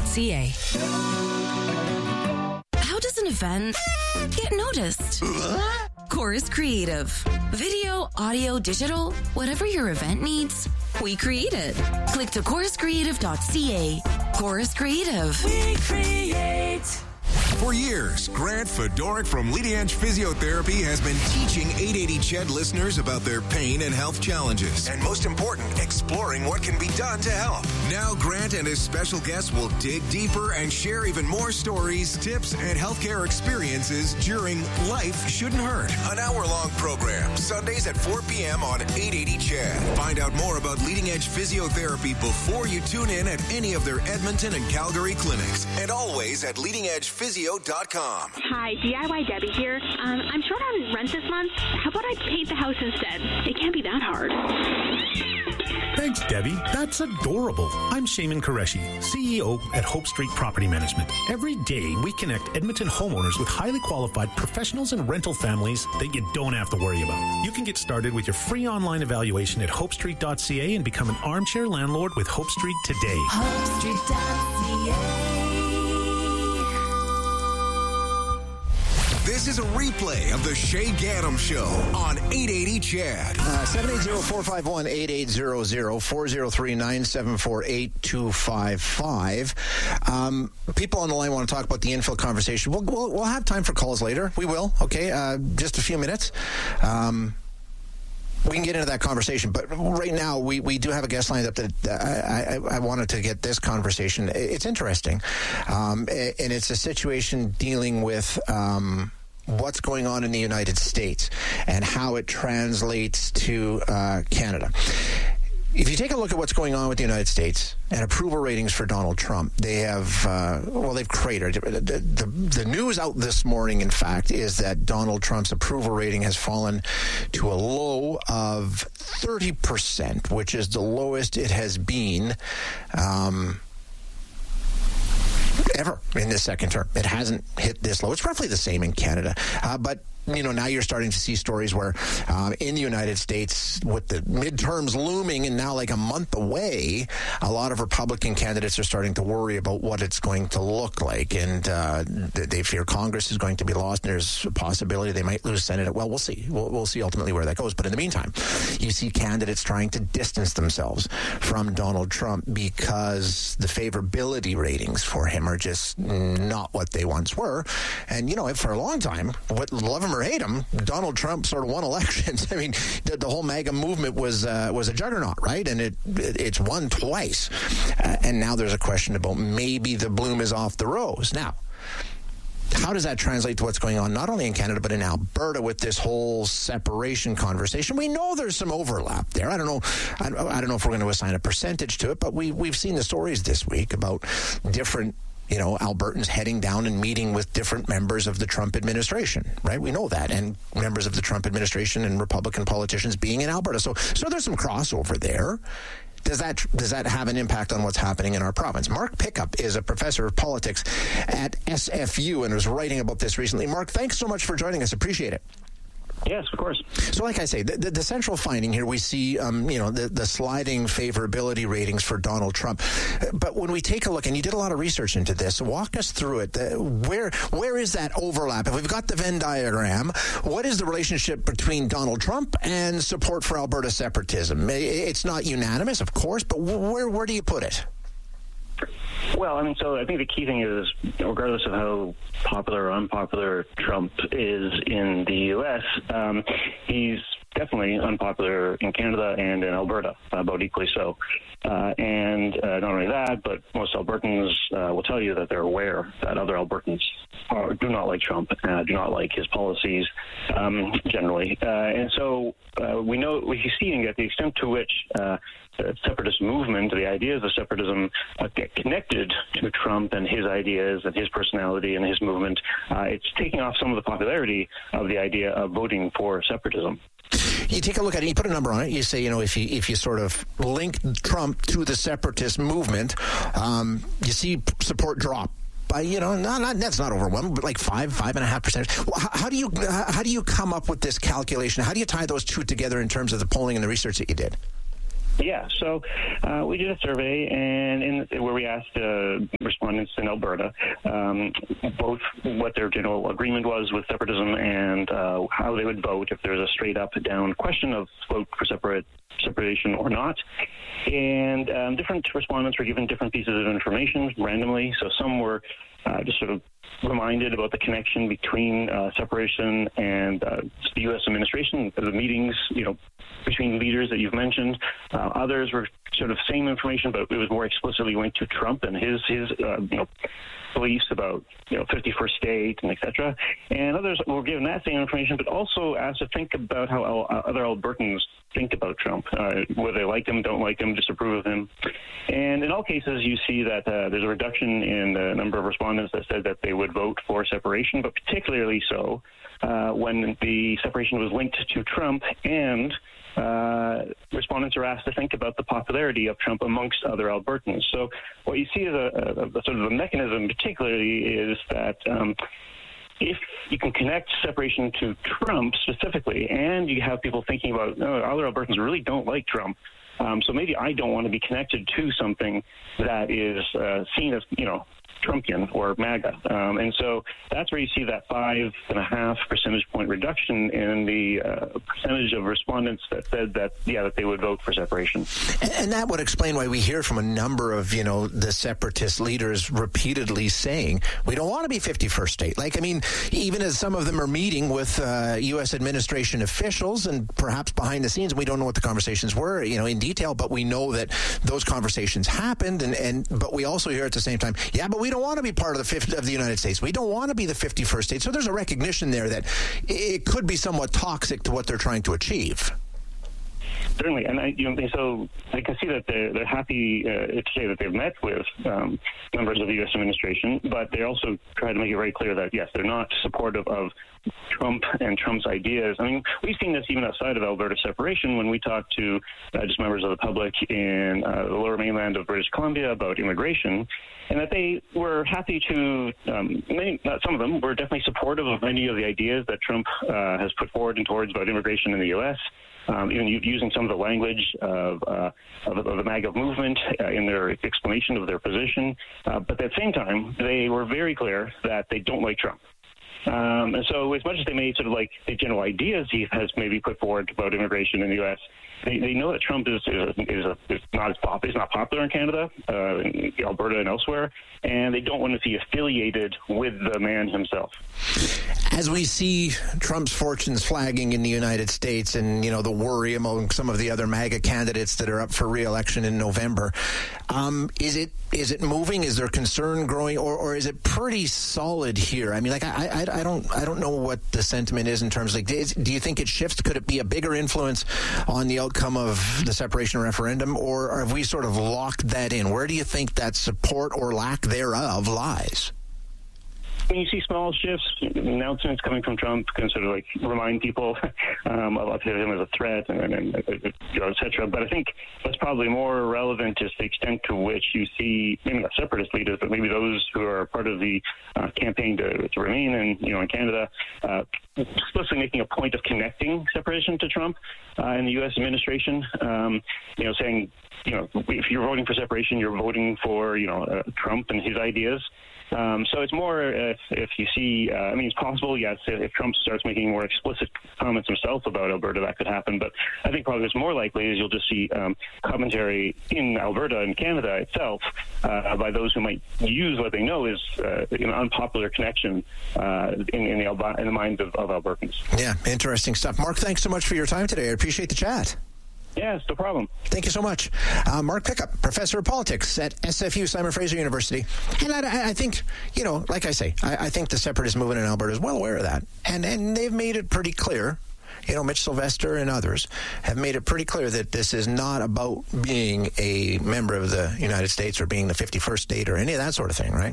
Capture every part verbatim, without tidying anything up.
c a. How does an event get noticed? Chorus Creative. Video, audio, digital, whatever your event needs, we create it. Click to chorus creative dot c a. Chorus Creative. We create. For years, Grant Fedoruk from Leading Edge Physiotherapy has been teaching eight eighty C H E D listeners about their pain and health challenges, and most important, exploring what can be done to help. Now, Grant and his special guests will dig deeper and share even more stories, tips, and healthcare experiences during Life Shouldn't Hurt, an hour-long program, Sundays at four p.m. on eight eighty C H E D. Find out more about Leading Edge Physiotherapy before you tune in at any of their Edmonton and Calgary clinics, and always at leading edge physio dot com. Hi, D I Y Debbie here. Um, I'm short on rent this month. How about I paint the house instead? It can't be that hard. Thanks, Debbie. That's adorable. I'm Shaman Qureshi, C E O at Hope Street Property Management. Every day, we connect Edmonton homeowners with highly qualified professionals and rental families that you don't have to worry about. You can get started with your free online evaluation at hope street dot c a and become an armchair landlord with Hope Street today. hope street dot c a. This is a replay of the Shay Gaddam Show on eight eighty C H E D. Uh, seven eight zero, four five one, eight eight zero zero, four zero three, nine seven four, eight two five five. Um, people on the line want to talk about the infill conversation. We'll, we'll, we'll have time for calls later. We will, okay? Uh, just a few minutes. Um, we can get into that conversation, but right now we, we do have a guest lined up that I, I, I wanted to get this conversation. It's interesting, um, and it's a situation dealing with um, what's going on in the United States and how it translates to uh, Canada. If you take a look at what's going on with the United States and approval ratings for Donald Trump, they have, uh, well, they've cratered. The, the, the news out this morning, in fact, is that Donald Trump's approval rating has fallen to a low of thirty percent, which is the lowest it has been um, ever in this second term. It hasn't hit this low. It's roughly the same in Canada. Uh, but you know, now you're starting to see stories where um, in the United States, with the midterms looming and now like a month away, a lot of Republican candidates are starting to worry about what it's going to look like. And uh, they fear Congress is going to be lost. And there's a possibility they might lose Senate. Well, we'll see. We'll, we'll see ultimately where that goes. But in the meantime, you see candidates trying to distance themselves from Donald Trump because the favorability ratings for him are just not what they once were. And, you know, for a long time, what love him or hate him, Donald Trump sort of won elections. I mean, the, the whole MAGA movement was uh, was a juggernaut, right? And it, it it's won twice. Uh, and now there's a question about maybe the bloom is off the rose. Now, how does that translate to what's going on not only in Canada but in Alberta with this whole separation conversation? We know there's some overlap there. I don't know. I, I don't know if we're going to assign a percentage to it, but we we've seen the stories this week about different, you know, Albertans heading down and meeting with different members of the Trump administration, right? We know that, and members of the Trump administration and Republican politicians being in Alberta. So, so there's some crossover there. Does that does that have an impact on what's happening in our province? Mark Pickup is a professor of politics at S F U and was writing about this recently. Mark, thanks so much for joining us. Appreciate it. Yes, of course. So like I say, the, the, the central finding here, we see, um, you know, the, the sliding favorability ratings for Donald Trump. But when we take a look, and you did a lot of research into this, walk us through it. The, where where is that overlap? If we've got the Venn diagram, what is the relationship between Donald Trump and support for Alberta separatism? It's not unanimous, of course, but where where do you put it? Well, I mean, so I think the key thing is, regardless of how popular or unpopular Trump is in the U S, um, he's definitely unpopular in Canada and in Alberta, about equally so. Uh, and uh, not only that, but most Albertans uh, will tell you that they're aware that other Albertans are, do not like Trump, uh, do not like his policies um, generally. Uh, and so uh, we know, we see and get the extent to which uh, the separatist movement, the ideas of separatism, uh, get connected to Trump and his ideas and his personality and his movement. Uh, it's taking off some of the popularity of the idea of voting for separatism. You take a look at it, you put a number on it, you say, you know, if you if you sort of link Trump to the separatist movement, um, you see support drop. By, you know, not, not, that's not overwhelming, but like five, five and a half percent. How, how do you how do you come up with this calculation? How do you tie those two together in terms of the polling and the research that you did? Yeah, so uh, we did a survey, and in, where we asked uh, respondents in Alberta um, both what their general agreement was with separatism and uh, how they would vote if there was a straight-up-down question of vote for separate separation or not. And um, different respondents were given different pieces of information randomly. So some were uh, just sort of reminded about the connection between uh, separation and uh, the U S administration, the meetings, you know, between leaders that you've mentioned. Uh, others were sort of same information, but it was more explicitly linked to Trump and his his uh, you know beliefs about you know fifty-first state and et cetera. And others were given that same information, but also asked to think about how uh, other Albertans think about Trump, uh, whether they like him, don't like him, disapprove of him. And in all cases, you see that uh, there's a reduction in the number of respondents that said that they would vote for separation, but particularly so uh, when the separation was linked to Trump, and uh, respondents are asked to think about the popularity of Trump amongst other Albertans. So what you see as a, a, a sort of a mechanism particularly is that um, if you can connect separation to Trump specifically, and you have people thinking about, oh, other Albertans really don't like Trump, um, so maybe I don't want to be connected to something that is uh, seen as, you know, Trumpian or MAGA. Um, and so that's where you see that five and a half percentage point reduction in the uh, percentage of respondents that said that, yeah, that they would vote for separation. And, and that would explain why we hear from a number of, you know, the separatist leaders repeatedly saying, we don't want to be fifty-first state. Like, I mean, even as some of them are meeting with uh, U S administration officials and perhaps behind the scenes, we don't know what the conversations were, you know, in detail, but we know that those conversations happened. And, and but we also hear at the same time, yeah, but we We don't want to be part of the fifth of the United States. We don't want to be the fifty-first state. So there's a recognition there that it could be somewhat toxic to what they're trying to achieve. Certainly, and I, you know, so I can see that they're, they're happy uh, to say that they've met with um, members of the U S administration, but they also try to make it very clear that, yes, they're not supportive of Trump and Trump's ideas. I mean, we've seen this even outside of Alberta separation when we talk to uh, just members of the public in uh, the lower mainland of British Columbia about immigration, and that they were happy to, um, many, not some of them, were definitely supportive of many of the ideas that Trump uh, has put forward and towards about immigration in the U S, Um, even using some of the language of, uh, of, of the MAGA movement uh, in their explanation of their position. Uh, but at the same time, they were very clear that they don't like Trump. Um, and so as much as they may sort of like the general ideas he has maybe put forward about immigration in the U S, they, they know that Trump is is, is, a, is not as pop, is not popular in Canada, uh, in Alberta and elsewhere, and they don't want to see affiliated with the man himself. As we see Trump's fortunes flagging in the United States and, you know, the worry among some of the other MAGA candidates that are up for re-election in November, um, is it is it moving? Is there concern growing, or, or is it pretty solid here? I mean, like, I, I, I don't I don't know what the sentiment is in terms of, like, is, do you think it shifts? Could it be a bigger influence on the outcome of the separation referendum, or have we sort of locked that in? Where do you think that support or lack thereof lies? When you see small shifts, announcements coming from Trump can sort of like remind people um, of him as a threat, and, and, and you know, et cetera. But I think what's probably more relevant is the extent to which you see maybe not separatist leaders, but maybe those who are part of the uh, campaign to, to remain in, you know, in Canada, uh, explicitly making a point of connecting separation to Trump uh, in the U S administration. Um, you know, saying, you know, if you're voting for separation, you're voting for, you know, uh, Trump and his ideas. Um, so it's more if, if you see, uh, I mean, it's possible, yes, if Trump starts making more explicit comments himself about Alberta, that could happen. But I think probably what's more likely is you'll just see um, commentary in Alberta and Canada itself uh, by those who might use what they know is uh, an unpopular connection uh, in, in, the Alba- in the minds of, of Albertans. Yeah, interesting stuff. Mark, thanks so much for your time today. I appreciate the chat. Yes, no problem. Thank you so much. Uh, Mark Pickup, professor of politics at S F U, Simon Fraser University. And I, I think, you know, like I say, I, I think the separatist movement in Alberta is well aware of that. And, and they've made it pretty clear. You know, Mitch Sylvester and others have made it pretty clear that this is not about being a member of the United States or being the fifty-first state or any of that sort of thing, right?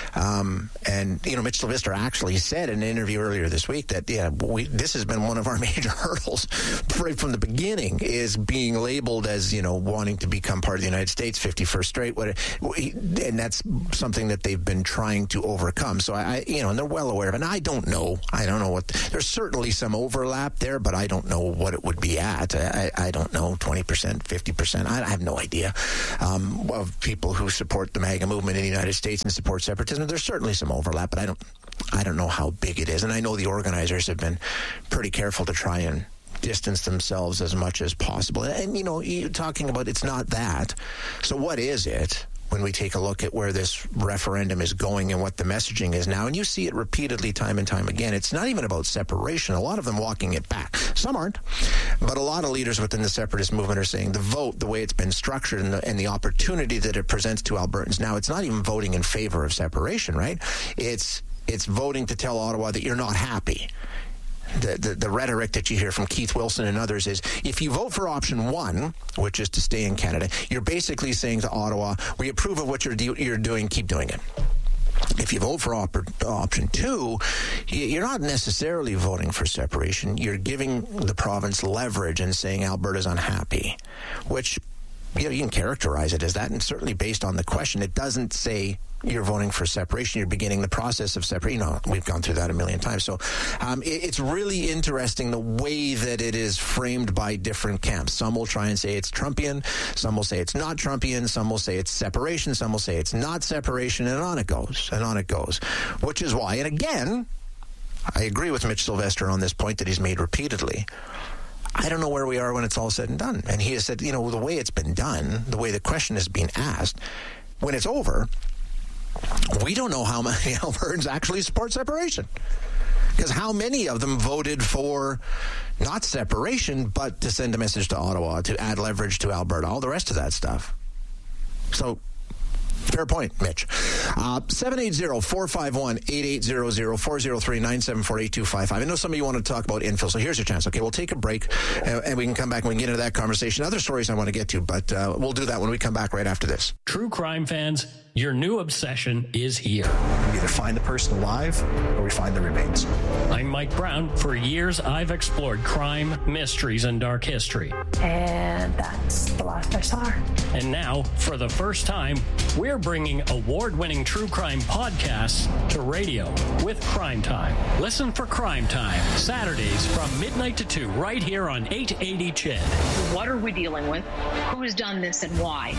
Um, and, you know, Mitch Sylvester actually said in an interview earlier this week that, yeah, we, this has been one of our major hurdles right from the beginning, is being labeled as, you know, wanting to become part of the United States, fifty-first state, what, and that's something that they've been trying to overcome. So, I, you know, and they're well aware of it. And I don't know. I don't know what, there's certainly some overlap there, but I don't know what it would be at. I, I don't know, twenty percent, fifty percent. I, I have no idea um, of people who support the MAGA movement in the United States and support separatism. There's certainly some overlap, but I don't, I don't know how big it is. And I know the organizers have been pretty careful to try and distance themselves as much as possible. And, you know, you're talking about it's not that. So what is it? When we take a look at where this referendum is going and what the messaging is now, and you see it repeatedly time and time again, it's not even about separation. A lot of them walking it back. Some aren't, but a lot of leaders within the separatist movement are saying the vote, the way it's been structured and the, and the opportunity that it presents to Albertans now, it's not even voting in favor of separation, right? It's it's voting to tell Ottawa that you're not happy. The, the, the rhetoric that you hear from Keith Wilson and others is, if you vote for option one, which is to stay in Canada, you're basically saying to Ottawa, we approve of what you're, do, you're doing, keep doing it. If you vote for op- option two, you're not necessarily voting for separation. You're giving the province leverage and saying Alberta's unhappy, which, you know, you can characterize it as that, and certainly based on the question, it doesn't say you're voting for separation. You're beginning the process of separation. You know, we've gone through that a million times. So um, it, it's really interesting the way that it is framed by different camps. Some will try and say it's Trumpian. Some will say it's not Trumpian. Some will say it's separation. Some will say it's not separation. And on it goes. And on it goes. Which is why, and again, I agree with Mitch Sylvester on this point that he's made repeatedly. I don't know where we are when it's all said and done. And he has said, you know, the way it's been done, the way the question is being asked, when it's over, we don't know how many Albertans actually support separation. Because how many of them voted for not separation, but to send a message to Ottawa, to add leverage to Alberta, all the rest of that stuff. So, fair point, Mitch. Uh, seven eight zero, four five one, eight eight zero zero, four zero three, nine seven four, eight two five five. I know some of you want to talk about infill, so here's your chance. Okay, we'll take a break, and, and we can come back and we can get into that conversation. Other stories I want to get to, but uh, we'll do that when we come back right after this. True crime fans, your new obsession is here. We either find the person alive or we find the remains. I'm Mike Brown. For years, I've explored crime, mysteries, and dark history. And that's the last I saw her. And now, for the first time, we're bringing award-winning true crime podcasts to radio with Crime Time. Listen for Crime Time, Saturdays from midnight to two, right here on eight eighty C H E D. What are we dealing with? Who's done this and why?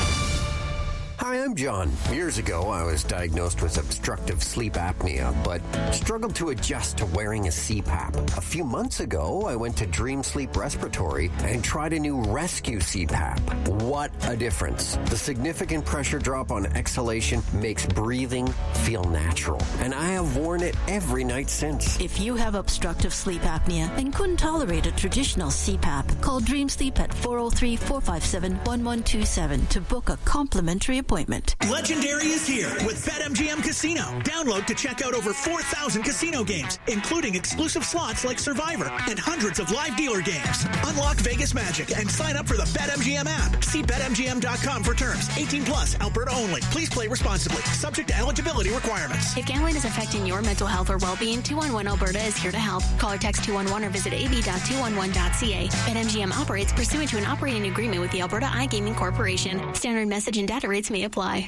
Hi, I'm John. Years ago, I was diagnosed with obstructive sleep apnea, but struggled to adjust to wearing a C PAP. A few months ago, I went to Dream Sleep Respiratory and tried a new Rescue C PAP. What a difference. The significant pressure drop on exhalation makes breathing feel natural, and I have worn it every night since. If you have obstructive sleep apnea and couldn't tolerate a traditional C PAP, call Dream Sleep at four oh three, four five seven, one one two seven to book a complimentary appointment. Legendary is here with BetMGM Casino. Download to check out over four thousand casino games, including exclusive slots like Survivor and hundreds of live dealer games. Unlock Vegas magic and sign up for the BetMGM app. See Bet M G M dot com for terms. eighteen plus, Alberta only. Please play responsibly. Subject to eligibility requirements. If gambling is affecting your mental health or well-being, two one one Alberta is here to help. Call or text two one one or visit a b dot two one one dot c a. BetMGM operates pursuant to an operating agreement with the Alberta iGaming Corporation. Standard message and data rates may apply.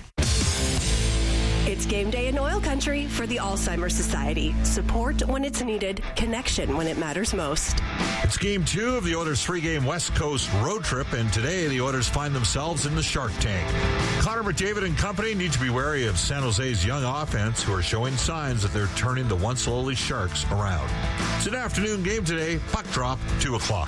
It's game day in oil country for the Alzheimer's Society. Support when it's needed, connection when it matters most. It's game two of the Oilers' three-game West Coast road trip, and today the Oilers find themselves in the Shark Tank. Connor McDavid and company need to be wary of San Jose's young offense, who are showing signs that they're turning the once lowly Sharks around. It's an afternoon game today, puck drop, two o'clock.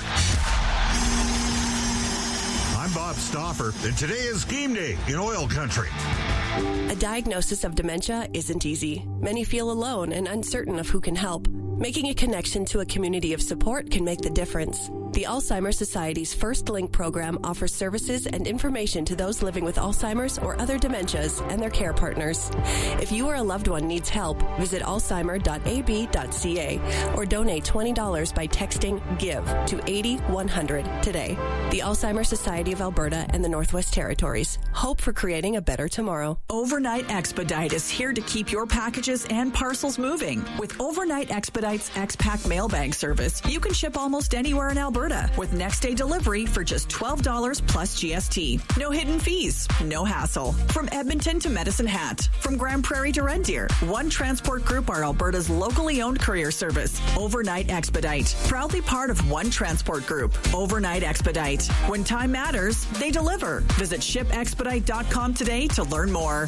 I'm Bob Stauffer, and today is game day in oil country. A diagnosis of dementia isn't easy. Many feel alone and uncertain of who can help. Making a connection to a community of support can make the difference. The Alzheimer's Society's First Link program offers services and information to those living with Alzheimer's or other dementias and their care partners. If you or a loved one needs help, visit alzheimer dot a b dot c a or donate twenty dollars by texting GIVE to eight oh one hundred today. The Alzheimer's Society of Alberta and the Northwest Territories. Hope for creating a better tomorrow. Overnight Expedite is here to keep your packages and parcels moving. With Overnight Expedite's X-Pack mail bag service, you can ship almost anywhere in Alberta Alberta with next day delivery for just twelve dollars plus G S T. No hidden fees, no hassle. From Edmonton to Medicine Hat, from Grand Prairie to Red Deer, One Transport Group are Alberta's locally owned courier service. Overnight Expedite, proudly part of One Transport Group. Overnight Expedite. When time matters, they deliver. Visit ship expedite dot com today to learn more.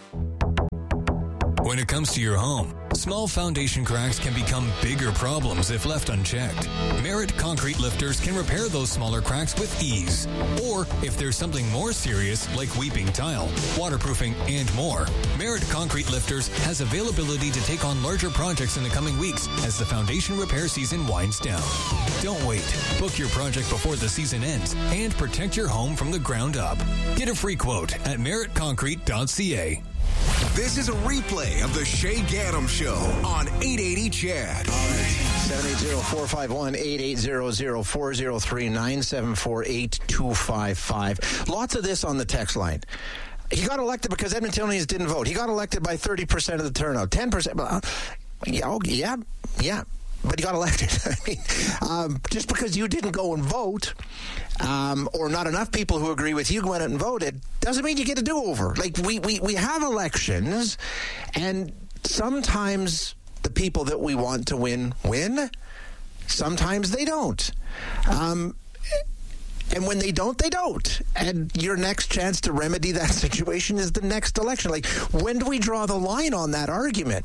When it comes to your home, small foundation cracks can become bigger problems if left unchecked. Merit Concrete Lifters can repair those smaller cracks with ease. Or, if there's something more serious, like weeping tile, waterproofing, and more, Merit Concrete Lifters has availability to take on larger projects in the coming weeks as the foundation repair season winds down. Don't wait. Book your project before the season ends and protect your home from the ground up. Get a free quote at merit concrete dot c a. This is a replay of the Shay Gaddam Show on eight eighty C H E D. All right, seven eight zero, four five one, eight eight zero zero, four zero three, nine seven four, eight two five five. Lots of this on the text line. He got elected because Edmontonians didn't vote. He got elected by thirty percent of the turnout, ten percent. Uh, yeah, oh, yeah, yeah. But he got elected. I mean, um, just because you didn't go and vote, um, or not enough people who agree with you went out and voted, doesn't mean you get a do-over. Like, we, we, we have elections, and sometimes the people that we want to win, win. Sometimes they don't. Um, and when they don't, they don't. And your next chance to remedy that situation is the next election. Like, when do we draw the line on that argument?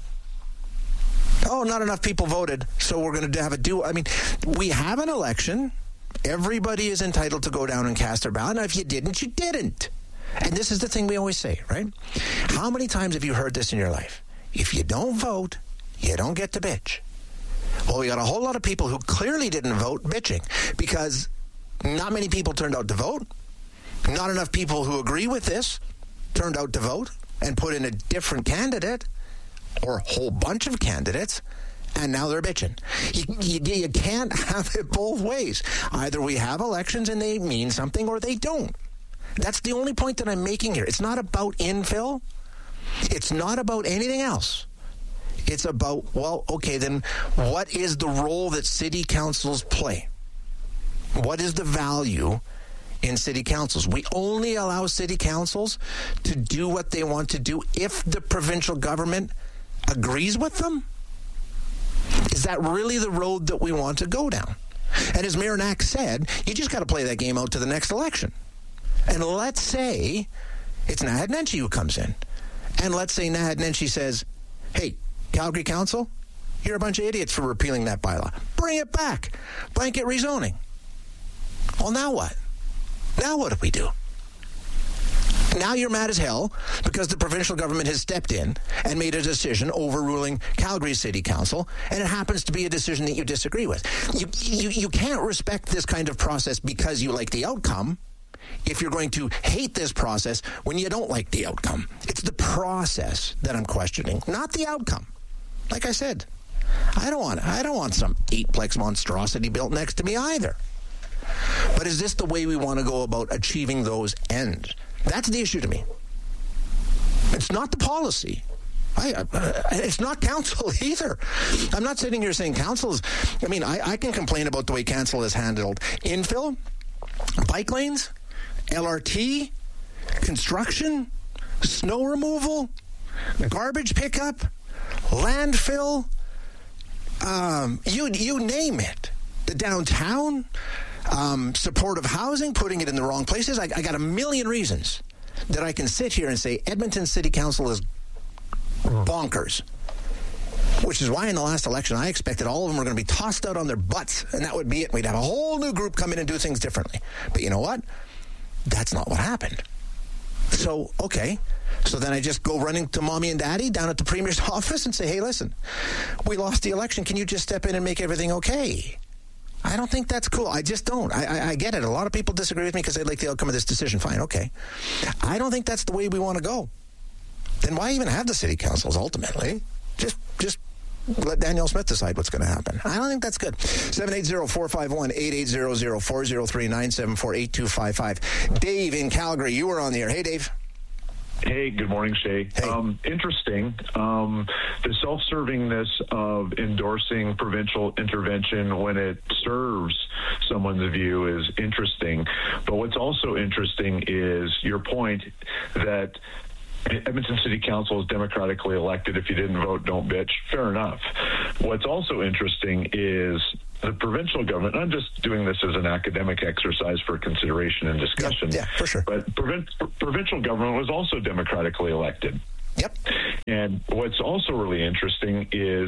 Oh, not enough people voted, so we're going to have a do. I mean, we have an election. Everybody is entitled to go down and cast their ballot. Now, if you didn't, you didn't. And this is the thing we always say, right? How many times have you heard this in your life? If you don't vote, you don't get to bitch. Well, we got a whole lot of people who clearly didn't vote bitching because not many people turned out to vote. Not enough people who agree with this turned out to vote and put in a different candidate. Or a whole bunch of candidates, and now they're bitching. You, you, you can't have it both ways. Either we have elections and they mean something, or they don't. That's the only point that I'm making here. It's not about infill. It's not about anything else. It's about, well, okay, then what is the role that city councils play? What is the value in city councils? We only allow city councils to do what they want to do if the provincial government agrees with them? Is that really the road that we want to go down? And as Mayor Knack said, you just got to play that game out to the next election. And let's say it's Naheed Nenshi who comes in. And let's say Naheed Nenshi says, hey, Calgary Council, you're a bunch of idiots for repealing that bylaw. Bring it back. Blanket rezoning. Well, now what? Now what do we do? Now you're mad as hell because the provincial government has stepped in and made a decision overruling Calgary City Council, and it happens to be a decision that you disagree with. You, you, you can't respect this kind of process because you like the outcome if you're going to hate this process when you don't like the outcome. It's the process that I'm questioning, not the outcome. Like I said, I don't want I don't want some eightplex monstrosity built next to me either. But is this the way we want to go about achieving those ends? That's the issue to me. It's not the policy. I, uh, it's not council either. I'm not sitting here saying council is... I mean, I, I can complain about the way council has handled infill, bike lanes, L R T, construction, snow removal, garbage pickup, landfill, um, you, you name it. The downtown... Um, supportive housing, putting it in the wrong places. I, I got a million reasons that I can sit here and say Edmonton City Council is bonkers. Which is why in the last election I expected all of them were going to be tossed out on their butts, and that would be it. We'd have a whole new group come in and do things differently. But you know what? That's not what happened. So, okay. So then I just go running to mommy and daddy down at the Premier's office and say, hey, listen, we lost the election. Can you just step in and make everything okay? I don't think that's cool. I just don't. I, I, I get it. A lot of people disagree with me because they like the outcome of this decision. Fine, okay. I don't think that's the way we want to go. Then why even have the city councils ultimately? Just just let Danielle Smith decide what's going to happen. I don't think that's good. seven eight zero, four five one, eight eight zero zero, four zero three, nine seven four, eight two five five. Dave in Calgary, you were on the air. Hey, Dave. Hey, good morning, Shay. Hey. Um, interesting. Um, the self-servingness of endorsing provincial intervention when it serves someone's view is interesting. But what's also interesting is your point that Edmonton City Council is democratically elected. If you didn't vote, don't bitch. Fair enough. What's also interesting is the provincial government, I'm just doing this as an academic exercise for consideration and discussion. Yeah, yeah, for sure. But provin- provincial government was also democratically elected. Yep. And what's also really interesting is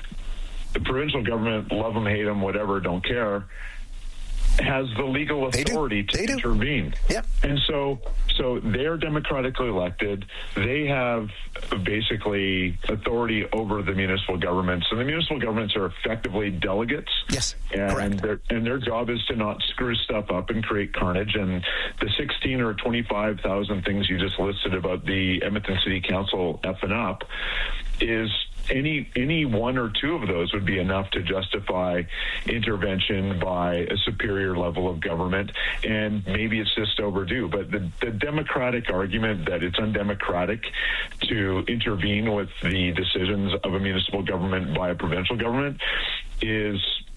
the provincial government, love them, hate them, whatever, don't care, has the legal authority to intervene. Yep. And so so they're democratically elected. They have basically authority over the municipal governments. And the municipal governments are effectively delegates. Yes. And their and their job is to not screw stuff up and create carnage. And the sixteen or twenty-five thousand things you just listed about the Edmonton City Council effing up is Any any one or two of those would be enough to justify intervention by a superior level of government, and maybe it's just overdue. But the, the democratic argument that it's undemocratic to intervene with the decisions of a municipal government by a provincial government is,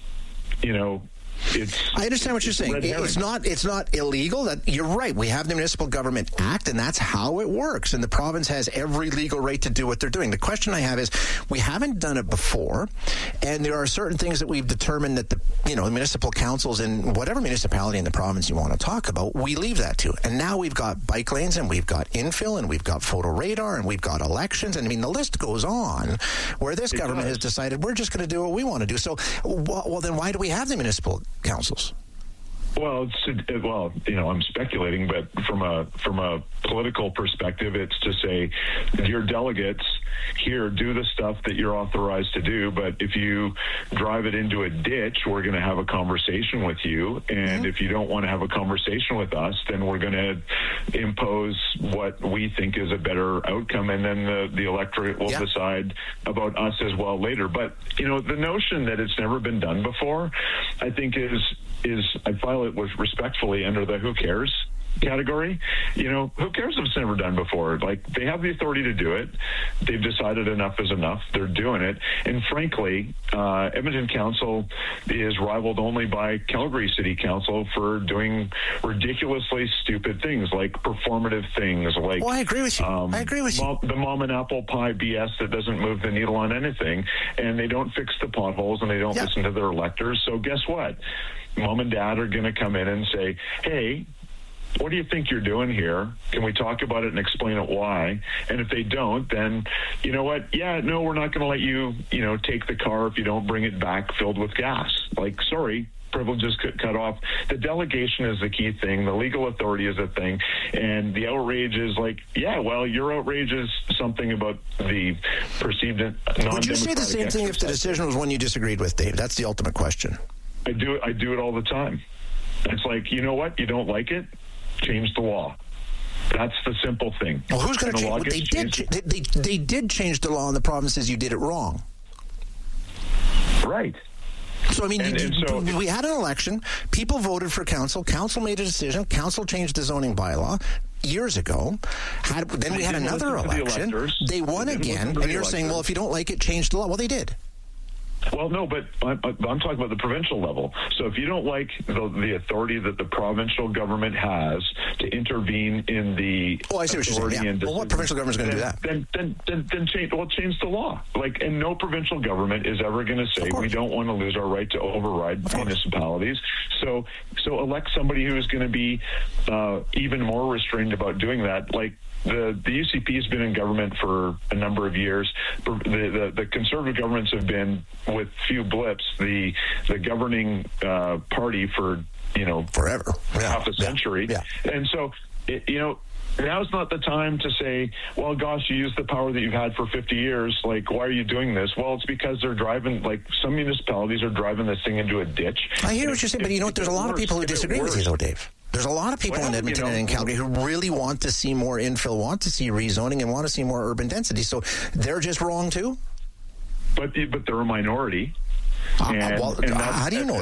you know, It's, I understand what you're saying. It's not it's not illegal. That you're right. We have the Municipal Government Act, and that's how it works. And the province has every legal right to do what they're doing. The question I have is, we haven't done it before, and there are certain things that we've determined that the you know the municipal councils in whatever municipality in the province you want to talk about, we leave that to. And now we've got bike lanes, and we've got infill, and we've got photo radar, and we've got elections, and I mean the list goes on. Where this it government does. has decided we're just going to do what we want to do. So, well, well, then why do we have the municipal councils? Well, it's, well, you know, I'm speculating, but from a from a political perspective, it's to say your delegates here do the stuff that you're authorized to do. But if you drive it into a ditch, we're going to have a conversation with you. And mm-hmm. if you don't want to have a conversation with us, then we're going to impose what we think is a better outcome. And then the, the electorate will yeah. decide about us as well later. But, you know, the notion that it's never been done before, I think is is I file it with respectfully under the who cares category. You know, who cares if it's never done before? Like, they have the authority to do it. They've decided enough is enough. They're doing it. And frankly, uh, Edmonton Council is rivaled only by Calgary City Council for doing ridiculously stupid things, like performative things, like... Well, I agree with you. Um, I agree with you. Mom, the mom and apple pie B S that doesn't move the needle on anything. And they don't fix the potholes, and they don't yeah. listen to their electors. So guess what? Mom and dad are going to come in and say, hey, what do you think you're doing here? Can we talk about it and explain it why? And if they don't, then, you know what? Yeah, no, we're not going to let you, you know, take the car if you don't bring it back filled with gas. Like, sorry, privileges cut off. The delegation is the key thing. The legal authority is a thing. And the outrage is like, yeah, well, your outrage is something about the perceived non-democratic. Would you say the same exercise. thing if the decision was one you disagreed with, Dave? That's the ultimate question. I do it. I do it all the time. It's like, you know what? You don't like it? Change the law. That's the simple thing. Well, who's going to change? They did. Ch- they, they they did change the law, and the problem says you did it wrong. Right. So I mean, and, you, and so, we had an election. People voted for council. Council made a decision. Council changed the zoning bylaw years ago. Had, then we had another election. The they won they again, and you're electors. saying, well, if you don't like it, change the law. Well, they did. Well, no, but I'm, I'm talking about the provincial level. So if you don't like the, the authority that the provincial government has to intervene in the oh, I see what you're saying. Yeah. Well, what provincial government is going to do that? Then, then, then, then change. Well, change the law. Like, and no provincial government is ever going to say we don't want to lose our right to override municipalities. So, so elect somebody who is going to be uh, even more restrained about doing that. Like. The the U C P has been in government for a number of years. The, the, the conservative governments have been, with few blips, the the governing uh, party for, you know, forever, yeah. half a century. Yeah. Yeah. And so, it, you know, now's not the time to say, well, gosh, you used the power that you've had for fifty years. Like, why are you doing this? Well, it's because they're driving, like, some municipalities are driving this thing into a ditch. I hear what you're saying, but you know what? There's a lot of people who disagree with you, though, Dave. There's a lot of people well, in Edmonton you know, and in Calgary who really want to see more infill, want to see rezoning, and want to see more urban density. So they're just wrong, too? But but they're a minority. Uh, and, well, and how do you know that?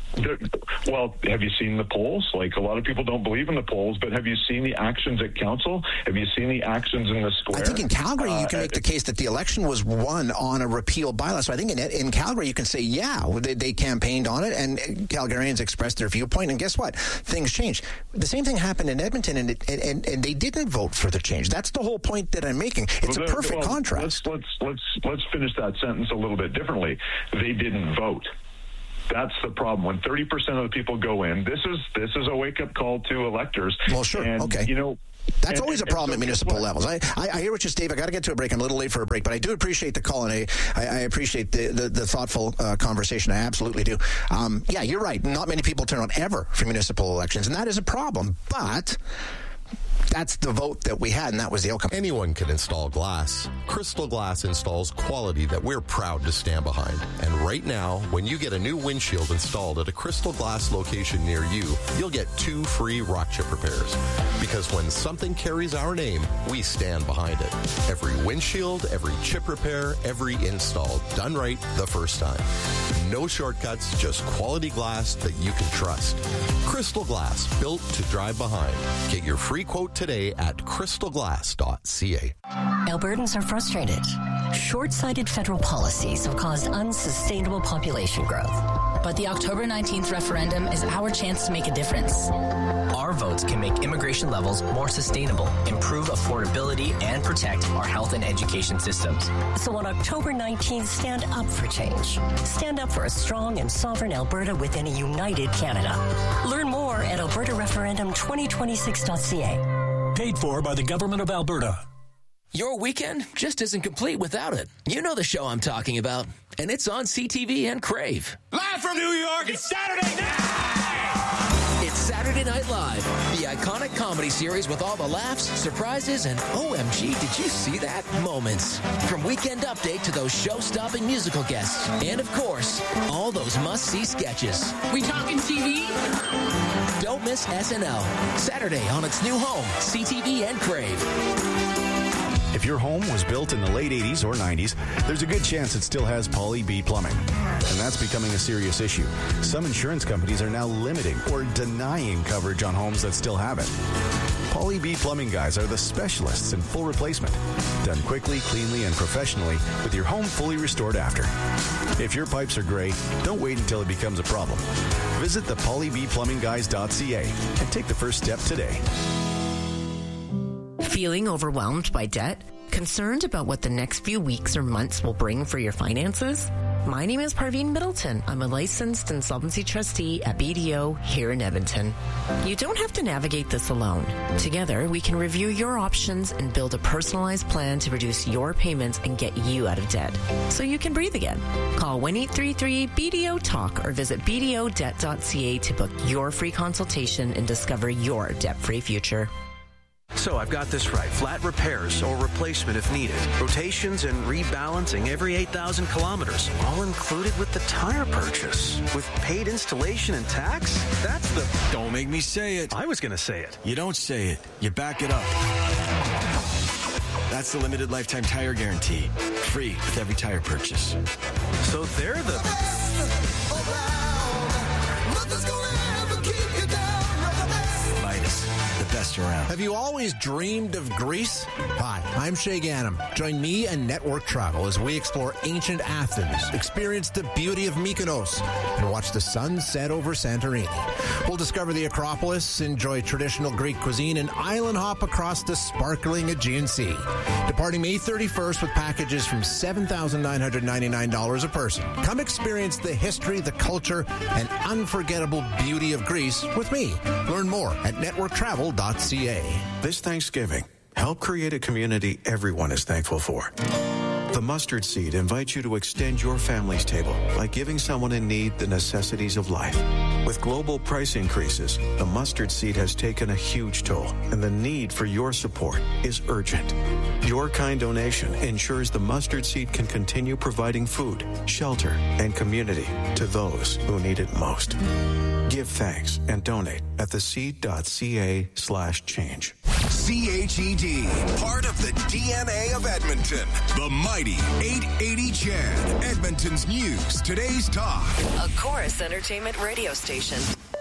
Well, have you seen the polls? Like, a lot of people don't believe in the polls, but have you seen the actions at council? Have you seen the actions in the square? I think in Calgary, uh, you can make the case that the election was won on a repeal bylaw. So I think in, in Calgary, you can say, yeah, they, they campaigned on it, and Calgarians expressed their viewpoint, and guess what? Things changed. The same thing happened in Edmonton, and, it, and, and they didn't vote for the change. That's the whole point that I'm making. It's well, a perfect well, contrast. Let's, let's, let's, let's finish that sentence a little bit differently. They didn't vote. That's the problem. When thirty percent of the people go in, this is this is a wake-up call to electors. Well, sure. And, okay. You know, That's and, always and, a problem so at municipal levels. I, I, I hear what you're saying. I got to get to a break. I'm a little late for a break, but I do appreciate the call, and I, I, I appreciate the, the, the thoughtful uh, conversation. I absolutely do. Um, yeah, you're right. Not many people turn out ever for municipal elections, and that is a problem. But that's the vote that we had, and that was the outcome. Anyone can install glass. Crystal Glass installs quality that we're proud to stand behind. And right now, when you get a new windshield installed at a Crystal Glass location near you, you'll get two free rock chip repairs. Because when something carries our name, we stand behind it. Every windshield, every chip repair, every install, done right the first time. No shortcuts, just quality glass that you can trust. Crystal Glass, built to drive behind. Get your free quote today at crystal glass dot c a. Albertans are frustrated. Short-sighted federal policies have caused unsustainable population growth. But the October nineteenth referendum is our chance to make a difference. Our votes can make immigration levels more sustainable, improve affordability, and protect our health and education systems. So on October nineteenth, stand up for change. Stand up for a strong and sovereign Alberta within a united Canada. Learn more at alberta referendum twenty twenty-six dot c a. Paid for by the Government of Alberta. Your weekend just isn't complete without it. You know the show I'm talking about, and it's on C T V and Crave. Live from New York, it's Saturday night! It's Saturday Night Live, the iconic comedy series with all the laughs, surprises, and O M G, did you see that? Moments. From Weekend Update to those show-stopping musical guests. And, of course, all those must-see sketches. We talking T V? Don't miss S N L. Saturday on its new home, C T V and Crave. If your home was built in the late eighties or nineties, there's a good chance it still has Poly B plumbing. And that's becoming a serious issue. Some insurance companies are now limiting or denying coverage on homes that still have it. Poly B plumbing guys are the specialists in full replacement. Done quickly, cleanly, and professionally with your home fully restored after. If your pipes are gray, don't wait until it becomes a problem. Visit the poly b plumbing guys dot c a and take the first step today. Feeling overwhelmed by debt? Concerned about what the next few weeks or months will bring for your finances? My name is Parveen Middleton. I'm a licensed insolvency trustee at B D O here in Edmonton. You don't have to navigate this alone. Together, we can review your options and build a personalized plan to reduce your payments and get you out of debt so you can breathe again. Call one eight three three B D O talk or visit b d o debt dot c a to book your free consultation and discover your debt-free future. So I've got this right. Flat repairs or replacement if needed. Rotations and rebalancing every eight thousand kilometers. All included with the tire purchase. With paid installation and tax? That's the... Don't make me say it. I was going to say it. You don't say it. You back it up. That's the limited lifetime tire guarantee. Free with every tire purchase. So they're the... Best around. Have you always dreamed of Greece? Hi, I'm Shay Ganem. Join me and Network Travel as we explore ancient Athens, experience the beauty of Mykonos, and watch the sun set over Santorini. We'll discover the Acropolis, enjoy traditional Greek cuisine, and island hop across the sparkling Aegean Sea. Departing May thirty-first with packages from seven thousand nine hundred ninety-nine dollars a person. Come experience the history, the culture, and unforgettable beauty of Greece with me. Learn more at network travel dot c a. This Thanksgiving, help create a community everyone is thankful for. The Mustard Seed invites you to extend your family's table by giving someone in need the necessities of life. With global price increases, the Mustard Seed has taken a huge toll, and the need for your support is urgent. Your kind donation ensures the Mustard Seed can continue providing food, shelter, and community to those who need it most. Give thanks and donate at theseed.ca slash change. C H E D, part of the D N A of Edmonton. The mighty eight eighty C H E D, Edmonton's news, today's talk. A Chorus Entertainment radio station.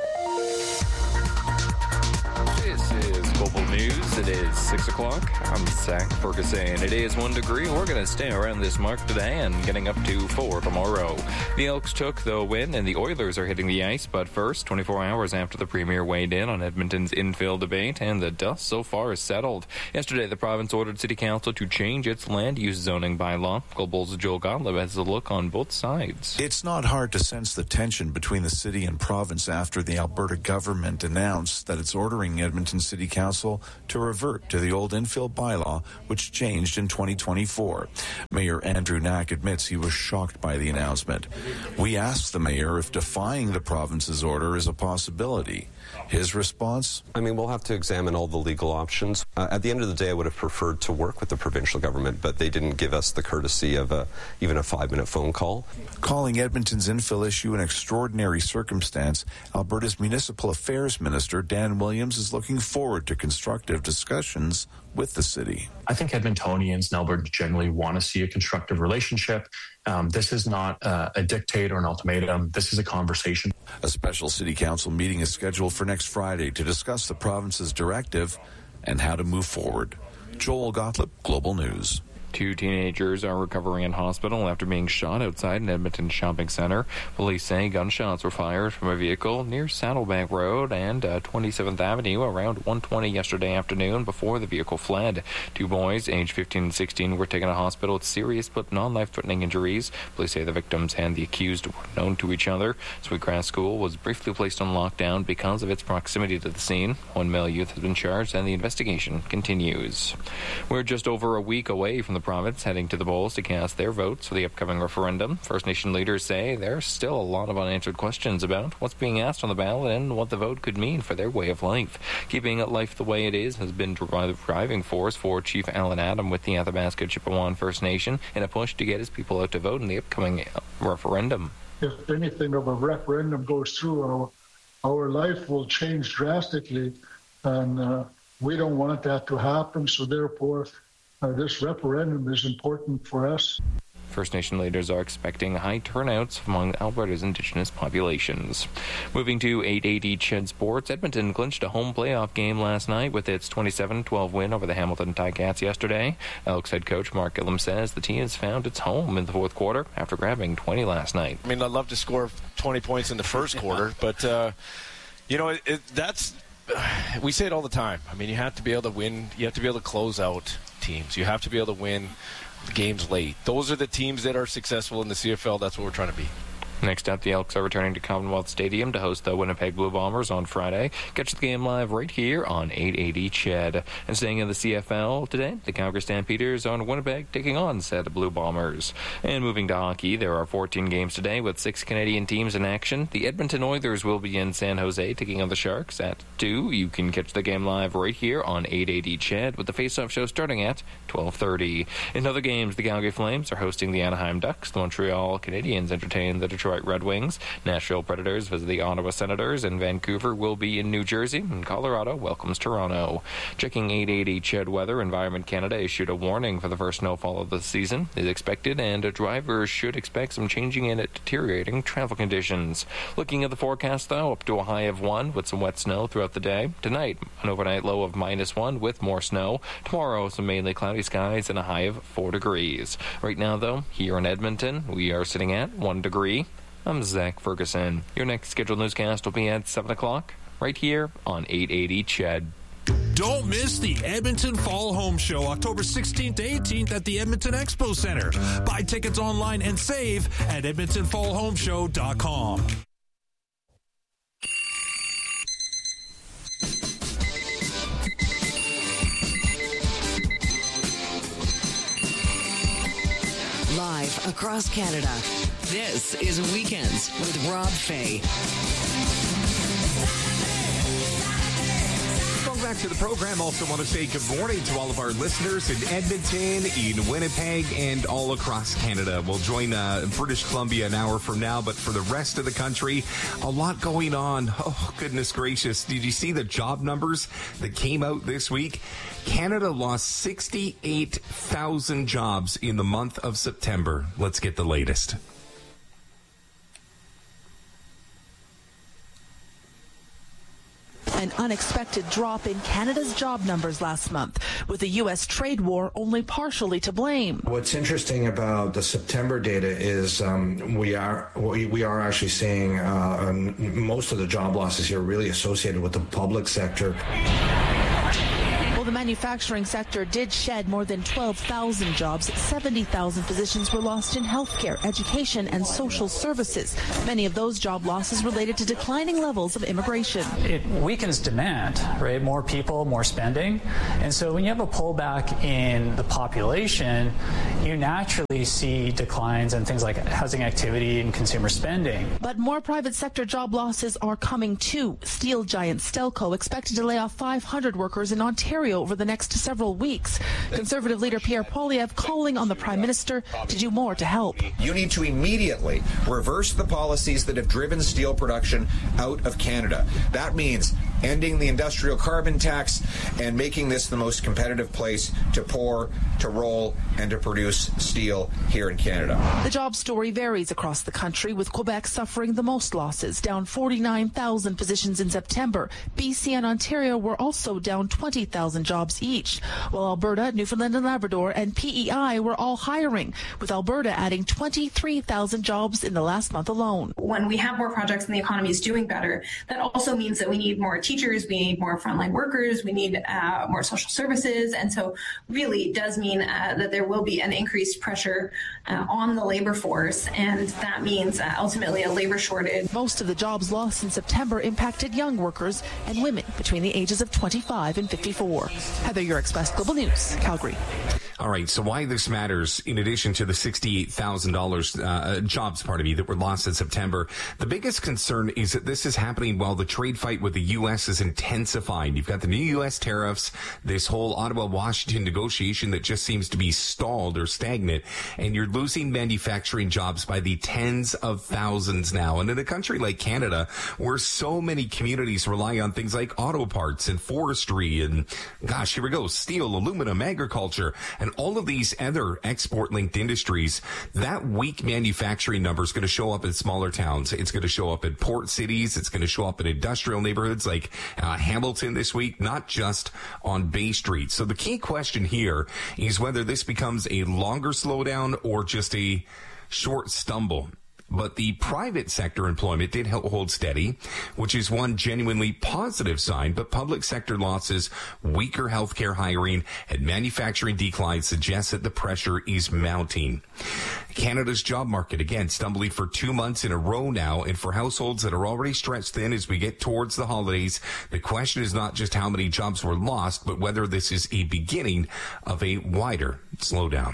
This is Global News. It is six o'clock. I'm Zach Ferguson. It is one degree. We're going to stay around this mark today and getting up to four tomorrow. The Elks took the win and the Oilers are hitting the ice. But first, twenty-four hours after the Premier weighed in on Edmonton's infill debate, and the dust so far is settled. Yesterday, the province ordered City Council to change its land use zoning bylaw. Global's Joel Gottlieb has a look on both sides. It's not hard to sense the tension between the city and province after the Alberta government announced that it's ordering Edmonton City Council to revert to the old infill bylaw, which changed in twenty twenty-four. Mayor Andrew Knack admits he was shocked by the announcement. We asked the mayor if defying the province's order is a possibility. His response? I mean, we'll have to examine all the legal options. Uh, at the end of the day, I would have preferred to work with the provincial government, but they didn't give us the courtesy of a, even a five-minute phone call. Calling Edmonton's infill issue an extraordinary circumstance, Alberta's Municipal Affairs Minister Dan Williams is looking forward to constructive discussions with the city. I think Edmontonians and Alberta generally want to see a constructive relationship. Um, this is not uh, a dictate or an ultimatum. This is a conversation. A special city council meeting is scheduled for next Friday to discuss the province's directive and how to move forward. Joel Gottlieb, Global News. Two teenagers are recovering in hospital after being shot outside an Edmonton shopping center. Police say gunshots were fired from a vehicle near Saddleback Road and uh, twenty-seventh Avenue around one twenty yesterday afternoon before the vehicle fled. Two boys, aged fifteen and sixteen, were taken to hospital with serious but non-life-threatening injuries. Police say the victims and the accused were known to each other. Sweetgrass School was briefly placed on lockdown because of its proximity to the scene. One male youth has been charged and the investigation continues. We're just over a week away from the province heading to the polls to cast their votes for the upcoming referendum. First Nation leaders say there's still a lot of unanswered questions about what's being asked on the ballot and what the vote could mean for their way of life. Keeping life the way it is has been the driving force for Chief Alan Adam with the Athabasca Chippewa First Nation in a push to get his people out to vote in the upcoming referendum. If anything of a referendum goes through, our, our life will change drastically, and uh, we don't want that to happen, so therefore Uh, this referendum is important for us. First Nation leaders are expecting high turnouts among Alberta's Indigenous populations. Moving to eight eighty C H E D Sports, Edmonton clinched a home playoff game last night with its twenty-seven twelve win over the Hamilton Ticats yesterday. Elks head coach Mark Gillum says the team has found its home in the fourth quarter after grabbing twenty last night. I mean, I'd love to score twenty points in the first quarter, but, uh, you know, it, it, that's, we say it all the time. I mean, you have to be able to win, you have to be able to close out teams. You have to be able to win games late. Those are the teams that are successful in the C F L. That's what we're trying to be. Next up, the Elks are returning to Commonwealth Stadium to host the Winnipeg Blue Bombers on Friday. Catch the game live right here on eight eighty C H E D. And staying in the C F L today, the Calgary Stampeders are in Winnipeg taking on said Blue Bombers. And moving to hockey, there are fourteen games today with six Canadian teams in action. The Edmonton Oilers will be in San Jose taking on the Sharks at two. You can catch the game live right here on eight eighty C H E D with the face-off show starting at twelve thirty. In other games, the Calgary Flames are hosting the Anaheim Ducks. The Montreal Canadiens entertain the Detroit Red Wings. Nashville Predators visit the Ottawa Senators, and Vancouver will be in New Jersey, and Colorado welcomes Toronto. Checking eight eighty C H E D weather, Environment Canada issued a warning for the first snowfall of the season is expected, and drivers should expect some changing and deteriorating travel conditions. Looking at the forecast, though, up to a high of one with some wet snow throughout the day. Tonight, an overnight low of minus one with more snow. Tomorrow, some mainly cloudy skies and a high of four degrees. Right now, though, here in Edmonton, we are sitting at one degree. I'm Zach Ferguson. Your next scheduled newscast will be at seven o'clock, right here on eight eighty C H E D. Don't miss the Edmonton Fall Home Show, October sixteenth to eighteenth at the Edmonton Expo Center. Buy tickets online and save at edmonton fall home show dot com. Live across Canada, this is Weekends with Rob Fay. back to the program. Also want to say good morning to all of our listeners in Edmonton, in Winnipeg, and all across Canada. We'll join uh, British Columbia an hour from now, but for the rest of the country, a lot going on. Oh, goodness gracious. Did you see the job numbers that came out this week? Canada lost sixty-eight thousand jobs in the month of September. Let's get the latest. An unexpected drop in Canada's job numbers last month, with the U S trade war only partially to blame. What's interesting about the September data is um, we are we, we are actually seeing uh, um, most of the job losses here really associated with the public sector. Well, the manufacturing sector did shed more than twelve thousand jobs. seventy thousand positions were lost in healthcare, education, and social services. Many of those job losses related to declining levels of immigration. It weakens demand, right? More people, more spending. And so when you have a pullback in the population, you naturally see declines in things like housing activity and consumer spending. But more private sector job losses are coming too. Steel giant Stelco expected to lay off five hundred workers in Ontario over the next several weeks. Conservative leader Pierre Poilievre calling on the Prime Minister to do more to help. You need to immediately reverse the policies that have driven steel production out of Canada. That means ending the industrial carbon tax and making this the most competitive place to pour, to roll, and to produce steel here in Canada. The job story varies across the country, with Quebec suffering the most losses, down forty-nine thousand positions in September. B C and Ontario were also down twenty thousand jobs each, while Alberta, Newfoundland and Labrador, and P E I were all hiring, with Alberta adding twenty-three thousand jobs in the last month alone. When we have more projects and the economy is doing better, that also means that we need more teachers, we need more frontline workers, we need uh, more social services, and so really it does mean uh, that there will be an increased pressure uh, on the labor force, and that means uh, ultimately a labor shortage. Most of the jobs lost in September impacted young workers and women between the ages of twenty-five and fifty-four. Heather Eurexpress, Global News, Calgary. All right, so why this matters, in addition to the sixty-eight thousand dollars uh, jobs, pardon me, that were lost in September, the biggest concern is that this is happening while the trade fight with the U S is intensifying. You've got the new U S tariffs, this whole Ottawa-Washington negotiation that just seems to be stalled or stagnant, and you're losing manufacturing jobs by the tens of thousands now. And in a country like Canada, where so many communities rely on things like auto parts and forestry and, gosh, here we go, steel, aluminum, agriculture, and all of these other export-linked industries, that weak manufacturing number is going to show up in smaller towns. It's going to show up in port cities. It's going to show up in industrial neighborhoods like uh, Hamilton this week, not just on Bay Street. So the key question here is whether this becomes a longer slowdown or just a short stumble. But the private sector employment did hold steady, which is one genuinely positive sign. But public sector losses, weaker healthcare hiring, and manufacturing declines suggest that the pressure is mounting. Canada's job market, again, stumbling for two months in a row now. And for households that are already stretched thin as we get towards the holidays, the question is not just how many jobs were lost, but whether this is a beginning of a wider slowdown.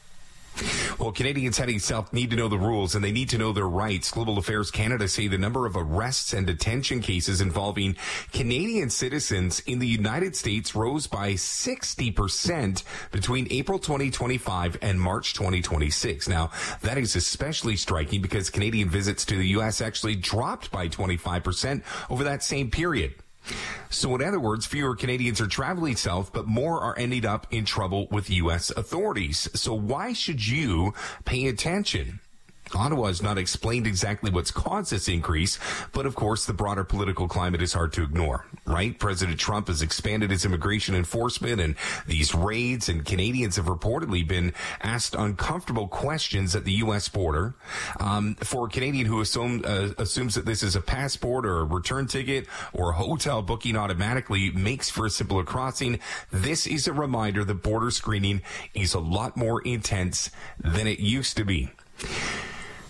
Well, Canadians heading south need to know the rules, and they need to know their rights. Global Affairs Canada say the number of arrests and detention cases involving Canadian citizens in the United States rose by sixty percent between April twenty twenty-five and March twenty twenty-six. Now, that is especially striking because Canadian visits to the U S actually dropped by twenty-five percent over that same period. So in other words, fewer Canadians are traveling south, but more are ending up in trouble with U S authorities. So why should you pay attention? Ottawa has not explained exactly what's caused this increase, but of course the broader political climate is hard to ignore, right? President Trump has expanded his immigration enforcement and these raids, and Canadians have reportedly been asked uncomfortable questions at the U S border. Um, for a Canadian who assume, uh, assumes that this is a passport or a return ticket or a hotel booking automatically makes for a simpler crossing, this is a reminder that border screening is a lot more intense than it used to be.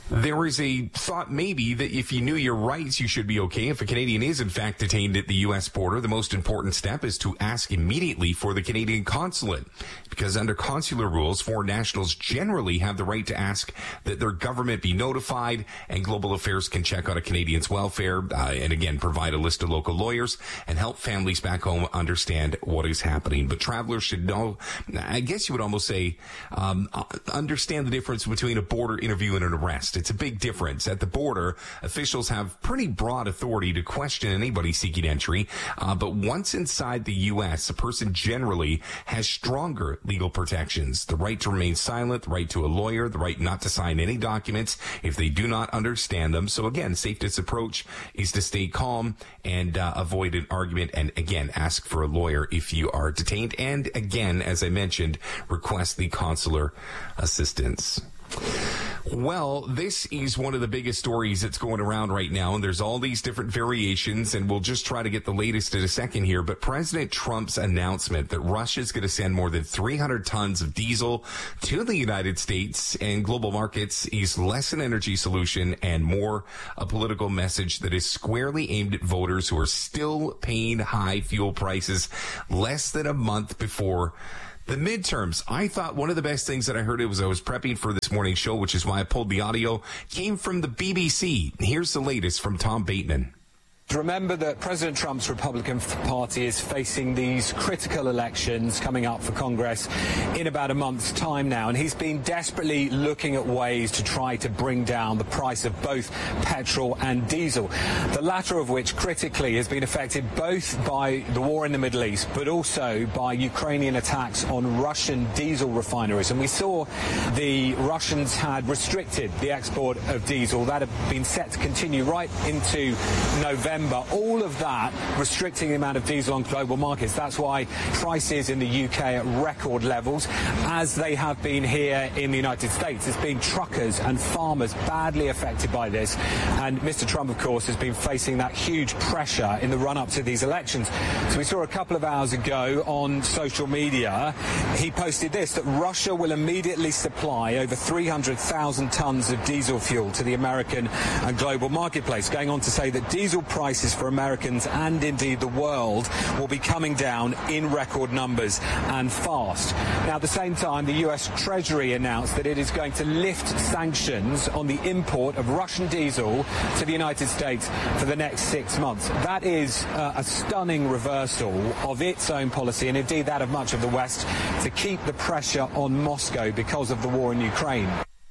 There is a thought maybe that if you knew your rights, you should be okay. If a Canadian is in fact detained at the U S border, the most important step is to ask immediately for the Canadian consulate. Because under consular rules, foreign nationals generally have the right to ask that their government be notified, and Global Affairs can check on a Canadian's welfare uh, and again provide a list of local lawyers and help families back home understand what is happening. But travelers should know, I guess you would almost say, um, understand the difference between a border interview and an arrest. It's a big difference. At the border, officials have pretty broad authority to question anybody seeking entry. Uh, but once inside the U S, a person generally has stronger legal protections. The right to remain silent, the right to a lawyer, the right not to sign any documents if they do not understand them. So again, safest approach is to stay calm and uh, avoid an argument. And again, ask for a lawyer if you are detained. And again, as I mentioned, request the consular assistance. Well, this is one of the biggest stories that's going around right now, and there's all these different variations, and we'll just try to get the latest in a second here. But President Trump's announcement that Russia's going to send more than three hundred tons of diesel to the United States and global markets is less an energy solution and more a political message that is squarely aimed at voters who are still paying high fuel prices less than a month before the midterms. I thought one of the best things that I heard it was I was prepping for this morning's show, which is why I pulled the audio, came from the B B C. Here's the latest from Tom Bateman. Remember that President Trump's Republican Party is facing these critical elections coming up for Congress in about a month's time now, and he's been desperately looking at ways to try to bring down the price of both petrol and diesel, the latter of which critically has been affected both by the war in the Middle East but also by Ukrainian attacks on Russian diesel refineries. And we saw the Russians had restricted the export of diesel. That had been set to continue right into November. All of that restricting the amount of diesel on global markets. That's why prices in the U K at record levels, as they have been here in the United States. There's been truckers and farmers badly affected by this. And Mister Trump, of course, has been facing that huge pressure in the run-up to these elections. So we saw a couple of hours ago on social media, he posted this, that Russia will immediately supply over three hundred thousand tons of diesel fuel to the American and global marketplace, going on to say that diesel prices for Americans and indeed the world will be coming down in record numbers and fast. Now, at the same time, the U S Treasury announced that it is going to lift sanctions on the import of Russian diesel to the United States for the next six months. That is uh, a stunning reversal of its own policy and indeed that of much of the West to keep the pressure on Moscow because of the war in Ukraine.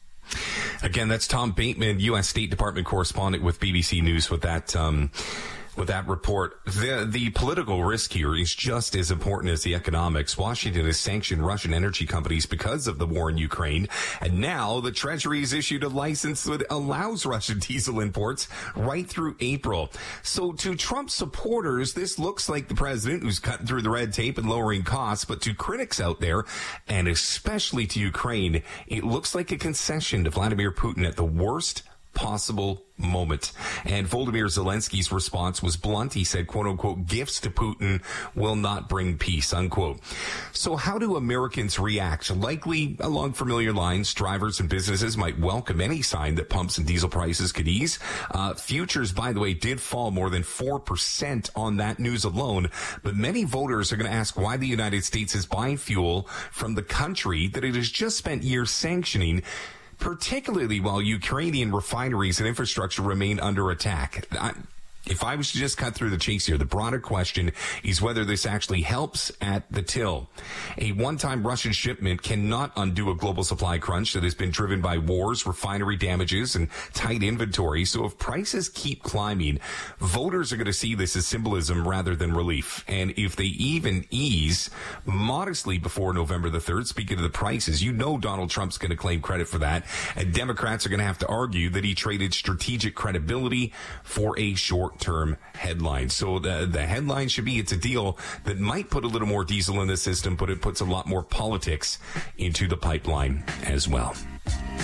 Again, that's Tom Bateman, U S State Department correspondent with B B C News with that, um, with that report. The, the political risk here is just as important as the economics. Washington has sanctioned Russian energy companies because of the war in Ukraine. And now the Treasury has issued a license that allows Russian diesel imports right through April. So to Trump supporters, this looks like the president who's cutting through the red tape and lowering costs. But to critics out there, and especially to Ukraine, it looks like a concession to Vladimir Putin at the worst possible moment. And Volodymyr Zelensky's response was blunt. He said, quote unquote, gifts to Putin will not bring peace, unquote. So how do Americans react? Likely along familiar lines, drivers and businesses might welcome any sign that pumps and diesel prices could ease. Uh, futures, by the way, did fall more than four percent on that news alone. But many voters are going to ask why the United States is buying fuel from the country that it has just spent years sanctioning, particularly while Ukrainian refineries and infrastructure remain under attack. I, if I was to just cut through the chase here, the broader question is whether this actually helps at the till. A one-time Russian shipment cannot undo a global supply crunch that has been driven by wars, refinery damages, and tight inventory. So if prices keep climbing, voters are going to see this as symbolism rather than relief. And if they even ease modestly before November the third, speaking of the prices, you know Donald Trump's going to claim credit for that. And Democrats are going to have to argue that he traded strategic credibility for a short term headline. So the the headline should be it's a deal that might put a little more diesel in the system, but it puts a lot more politics into the pipeline as well.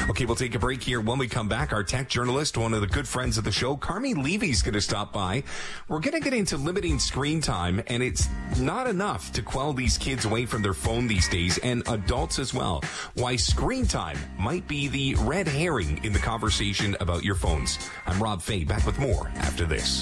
Okay, we'll take a break here. When we come back, our tech journalist, one of the good friends of the show, Carmi Levy's going to stop by. We're going to get into limiting screen time, and it's not enough to quell these kids away from their phone these days, and adults as well. Why screen time might be the red herring in the conversation about your phones. I'm Rob Fay, back with more after this.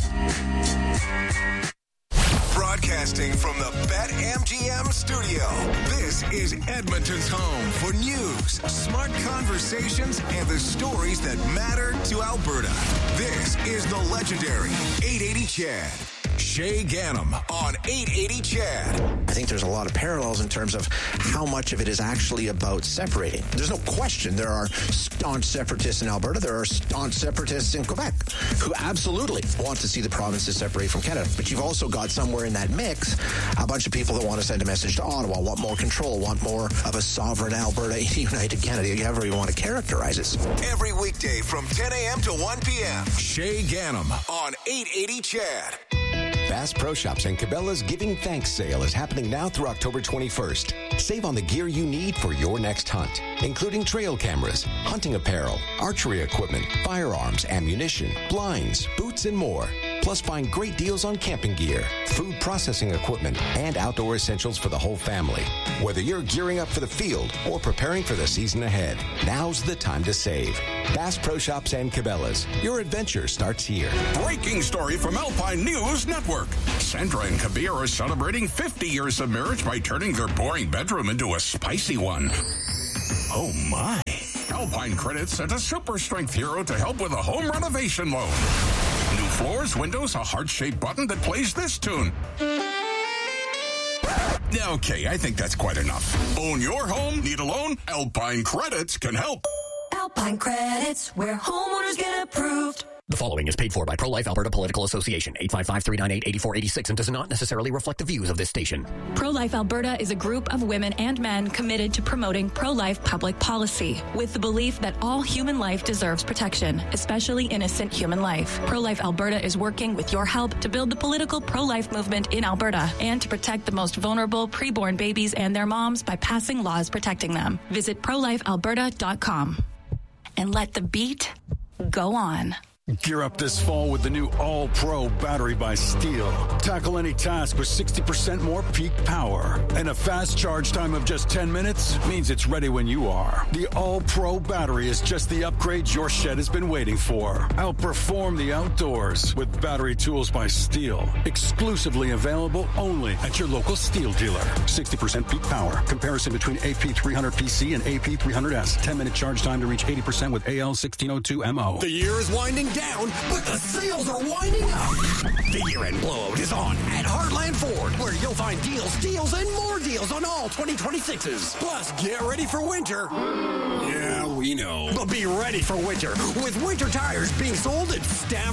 Broadcasting from the BetMGM studio, this is Edmonton's home for news, smart conversations, and the stories that matter to Alberta. This is the legendary eight eighty Chad. Shay Ganem on eight eighty Chad. I think there's a lot of parallels in terms of how much of it is actually about separating. There's no question there are staunch separatists in Alberta. There are staunch separatists in Quebec who absolutely want to see the provinces separate from Canada. But you've also got somewhere in that mix a bunch of people that want to send a message to Ottawa, want more control, want more of a sovereign Alberta in United Canada. You however you want to characterize it. Every weekday from ten a.m. to one p.m. Shay Ganem on eight eighty Chad. Bass Pro Shops and Cabela's Giving Thanks sale is happening now through October twenty-first. Save on the gear you need for your next hunt, including trail cameras, hunting apparel, archery equipment, firearms, ammunition, blinds, boots, and more. Plus, find great deals on camping gear, food processing equipment, and outdoor essentials for the whole family. Whether you're gearing up for the field or preparing for the season ahead, now's the time to save. Bass Pro Shops and Cabela's. Your adventure starts here. Breaking story from Alpine News Network. Sandra and Kabir are celebrating fifty years of marriage by turning their boring bedroom into a spicy one. Oh my. Alpine Credit sent a super strength hero to help with a home renovation loan. New floors, windows, a heart-shaped button that plays this tune. Okay, I think that's quite enough. Own your home? Need a loan? Alpine Credits can help. Alpine Credits, where homeowners get approved. The following is paid for by Pro-Life Alberta Political Association, eight five five, three nine eight, eight four eight six, and does not necessarily reflect the views of this station. Pro-Life Alberta is a group of women and men committed to promoting pro-life public policy, with the belief that all human life deserves protection, especially innocent human life. Pro-Life Alberta is working with your help to build the political pro-life movement in Alberta and to protect the most vulnerable preborn babies and their moms by passing laws protecting them. Visit pro life alberta dot com and let the beat go on. Gear up this fall with the new All-Pro battery by Steel. Tackle any task with sixty percent more peak power. And a fast charge time of just ten minutes means it's ready when you are. The All-Pro battery is just the upgrade your shed has been waiting for. Outperform the outdoors with battery tools by Steel. Exclusively available only at your local Steel dealer. sixty percent peak power. Comparison between A P three hundred P C and A P three hundred S. ten minute charge time to reach eighty percent with A L sixteen oh two M O. The year is winding down, but the sales are winding up. The year-end blowout is on at Heartland Ford, where you'll find deals, deals, and more deals on all twenty twenty-sixes. Plus, get ready for winter. Yeah, we know. But be ready for winter with winter tires being sold at Staff